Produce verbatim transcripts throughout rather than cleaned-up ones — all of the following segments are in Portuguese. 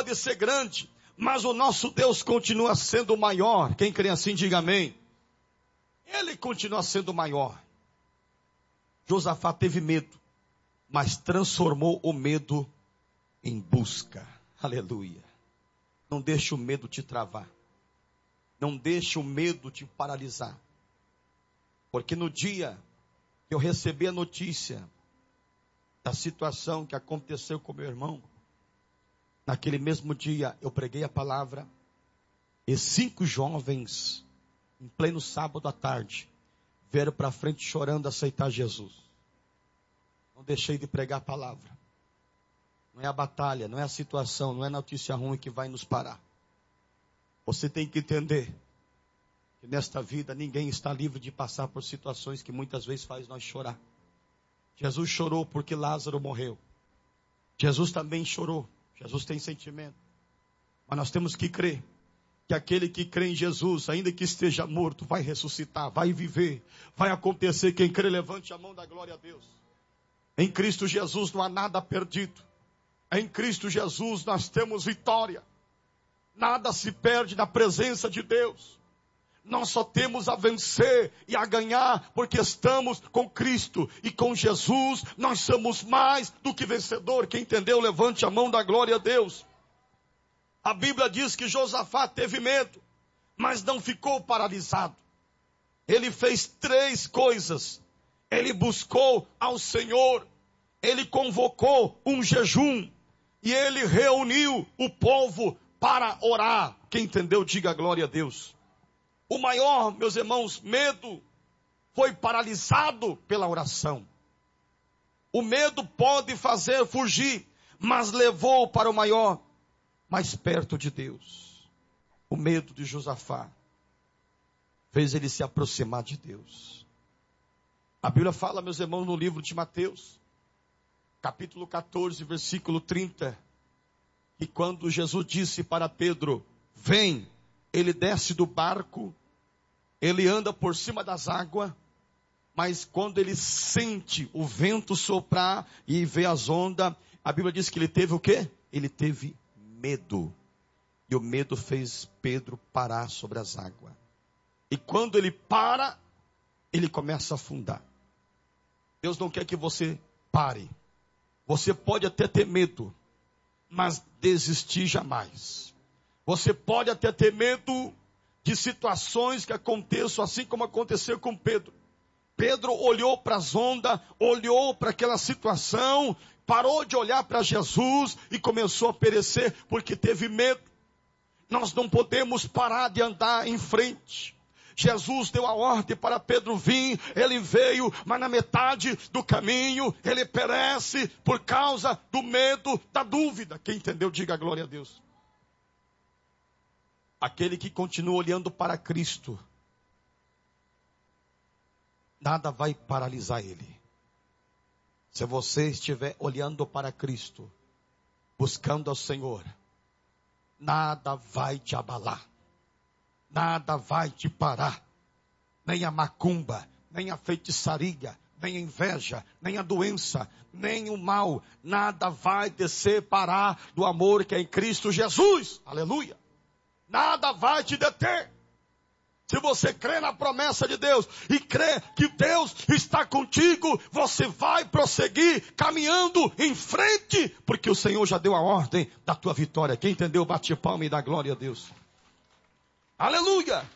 pode ser grande, mas o nosso Deus continua sendo maior. Quem crê assim, diga amém. Ele continua sendo maior. Josafá teve medo, mas transformou o medo em busca. Aleluia. Não deixe o medo te travar. Não deixe o medo te paralisar. Porque no dia que eu recebi a notícia da situação que aconteceu com meu irmão, naquele mesmo dia eu preguei a palavra e cinco jovens, em pleno sábado à tarde, vieram para frente chorando aceitar Jesus. Não deixei de pregar a palavra. Não é a batalha, não é a situação, não é a notícia ruim que vai nos parar. Você tem que entender que nesta vida ninguém está livre de passar por situações que muitas vezes faz nós chorar. Jesus chorou porque Lázaro morreu. Jesus também chorou. Jesus tem sentimento. Mas nós temos que crer que aquele que crê em Jesus, ainda que esteja morto, vai ressuscitar, vai viver, vai acontecer. Quem crê, levante a mão da glória a Deus. Em Cristo Jesus não há nada perdido. Em Cristo Jesus nós temos vitória. Nada se perde na presença de Deus. Nós só temos a vencer e a ganhar porque estamos com Cristo. E com Jesus nós somos mais do que vencedor. Quem entendeu, levante a mão da glória a Deus. A Bíblia diz que Josafá teve medo, mas não ficou paralisado. Ele fez três coisas. Ele buscou ao Senhor. Ele convocou um jejum. E ele reuniu o povo para orar. Quem entendeu, diga glória a Deus. O maior, meus irmãos, medo foi paralisado pela oração. O medo pode fazer fugir, mas levou para o maior, mais perto de Deus. O medo de Josafá fez ele se aproximar de Deus. A Bíblia fala, meus irmãos, no livro de Mateus, capítulo catorze, versículo trinta, que quando Jesus disse para Pedro, vem, ele desce do barco, ele anda por cima das águas, mas quando ele sente o vento soprar e vê as ondas, a Bíblia diz que ele teve o quê? Ele teve medo. E o medo fez Pedro parar sobre as águas. E quando ele para, ele começa a afundar. Deus não quer que você pare. Você pode até ter medo, mas desistir jamais. Você pode até ter medo de situações que aconteçam assim como aconteceu com Pedro. Pedro olhou para as ondas, olhou para aquela situação, parou de olhar para Jesus e começou a perecer porque teve medo. Nós não podemos parar de andar em frente. Jesus deu a ordem para Pedro vir, ele veio, mas na metade do caminho ele perece por causa do medo, da dúvida. Quem entendeu, diga glória a Deus. Aquele que continua olhando para Cristo, nada vai paralisar ele. Se você estiver olhando para Cristo, buscando ao Senhor, nada vai te abalar. Nada vai te parar. Nem a macumba, nem a feitiçaria, nem a inveja, nem a doença, nem o mal. Nada vai te separar do amor que é em Cristo Jesus. Aleluia. Nada vai te deter. Se você crê na promessa de Deus e crê que Deus está contigo, você vai prosseguir caminhando em frente, porque o Senhor já deu a ordem da tua vitória. Quem entendeu, bate palma e dá glória a Deus. Aleluia!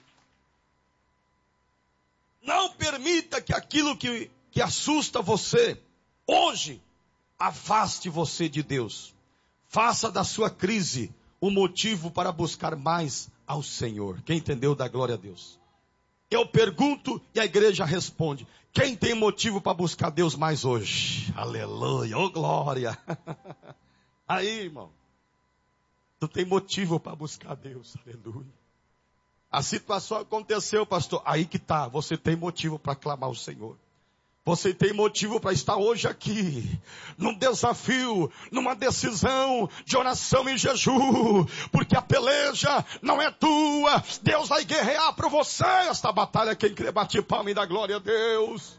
Não permita que aquilo que, que assusta você, hoje, afaste você de Deus. Faça da sua crise um motivo para buscar mais ao Senhor. Quem entendeu, dá glória a Deus. Eu pergunto e a igreja responde. Quem tem motivo para buscar Deus mais hoje? Aleluia, oh glória. Aí, irmão, tu tem motivo para buscar Deus, aleluia. A situação aconteceu, pastor. Aí que tá, você tem motivo para clamar ao Senhor. Você tem motivo para estar hoje aqui, num desafio, numa decisão de oração e jejum, porque a peleja não é tua, Deus vai guerrear para você esta batalha. Quem crê, bate palma e dá glória a Deus.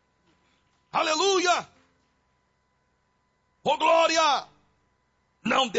Aleluia! Oh glória! Não